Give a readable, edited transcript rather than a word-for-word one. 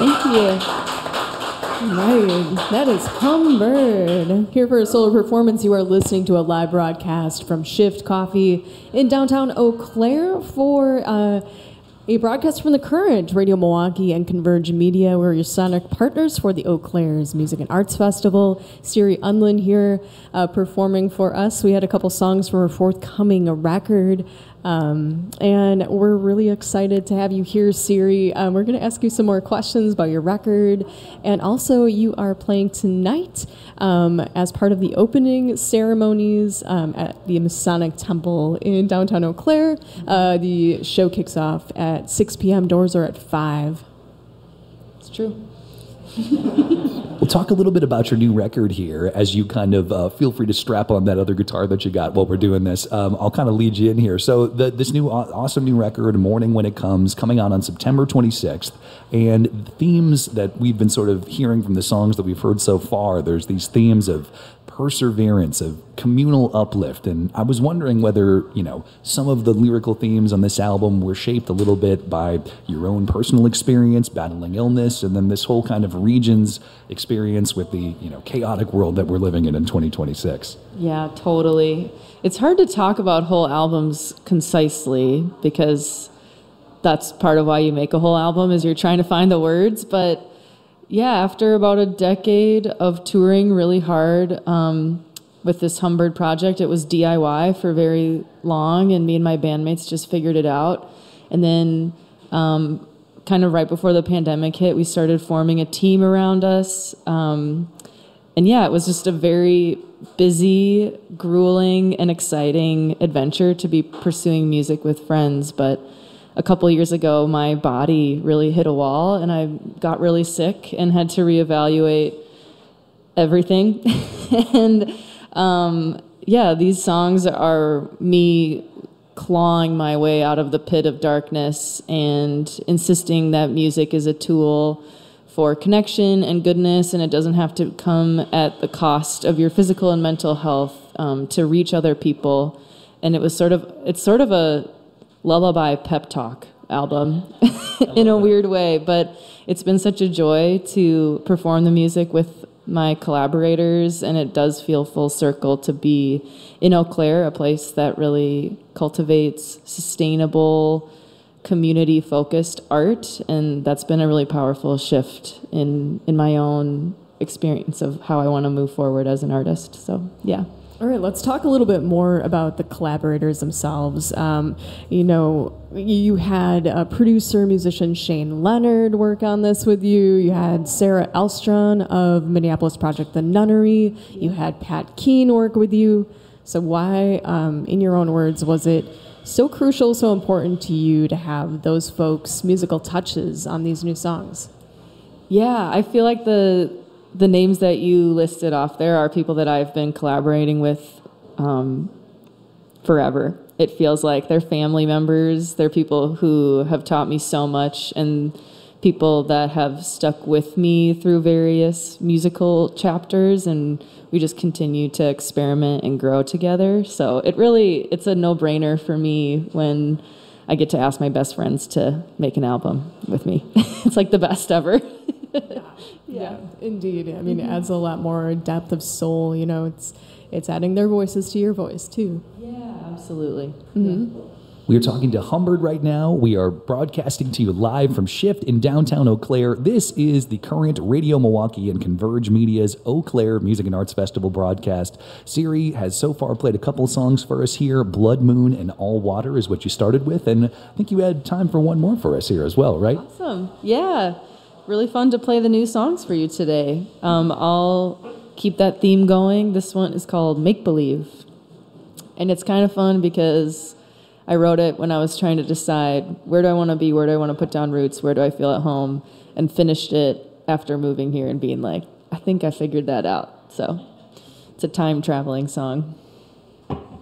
Thank you. Right, that is Humbird. Here for a solo performance, you are listening to a live broadcast from Shift Coffee in downtown Eau Claire for a broadcast from The Current, Radio Milwaukee, and Converge Media. We're your sonic partners for the Eau Claire's Music and Arts Festival. Siri Unlin here performing for us. We had a couple songs from her forthcoming record. And we're really excited to have you here, Siri. We're going to ask you some more questions about your record. And also, you are playing tonight as part of the opening ceremonies at the Masonic Temple in downtown Eau Claire. The show kicks off at 6 p.m. Doors are at 5. It's true. We'll talk a little bit about your new record here as you kind of feel free to strap on that other guitar that you got while we're doing this. I'll kind of lead you in here. So this new awesome new record, Morning When It Comes, coming out on September 26th. And themes that we've been sort of hearing from the songs that we've heard so far, there's these themes of perseverance, of communal uplift. And I was wondering whether, some of the lyrical themes on this album were shaped a little bit by your own personal experience battling illness, and then this whole kind of region's experience with the, chaotic world that we're living in 2026. Yeah, totally. It's hard to talk about whole albums concisely because that's part of why you make a whole album is you're trying to find the words. But yeah, after about a decade of touring really hard with this Humbird project, it was DIY for very long, and me and my bandmates just figured it out. And then kind of right before the pandemic hit, we started forming a team around us. And yeah, it was just a very busy, grueling, and exciting adventure to be pursuing music with friends. But a couple years ago, my body really hit a wall, and I got really sick and had to reevaluate everything. And yeah, these songs are me clawing my way out of the pit of darkness and insisting that music is a tool for connection and goodness, and it doesn't have to come at the cost of your physical and mental health to reach other people. And it's sort of a lullaby pep talk album in a weird way, but it's been such a joy to perform the music with my collaborators, and it does feel full circle to be in Eau Claire, a place that really cultivates sustainable, community-focused art, and that's been a really powerful shift in my own experience of how I want to move forward as an artist. So, yeah. All right, let's talk a little bit more about the collaborators themselves. You had producer, musician Shane Leonard work on this with you. You had Sarah Elstron of Minneapolis Project The Nunnery. You had Pat Keane work with you. So why, in your own words, was it so crucial, so important to you to have those folks' musical touches on these new songs? Yeah, I feel like the names that you listed off there are people that I've been collaborating with forever. It feels like they're family members. They're people who have taught me so much, and people that have stuck with me through various musical chapters, and we just continue to experiment and grow together. So it's a no-brainer for me when I get to ask my best friends to make an album with me. It's like the best ever. Yeah, indeed. I mean, it adds a lot more depth of soul. It's adding their voices to your voice too. Yeah, absolutely. Mm-hmm. We are talking to Humbird right now. We are broadcasting to you live from Shift in downtown Eau Claire. This is the Current, Radio Milwaukee, and Converge Media's Eau Claire Music and Arts Festival broadcast. Siri has so far played a couple songs for us here. Blood Moon and All Water is what you started with, and I think you had time for one more for us here as well, right? Awesome. Yeah. Really fun to play the new songs for you today. I'll keep that theme going. This one is called Make Believe. And it's kind of fun because I wrote it when I was trying to decide where do I want to be, where do I want to put down roots, where do I feel at home, and finished it after moving here and being like, I think I figured that out. So it's a time-traveling song.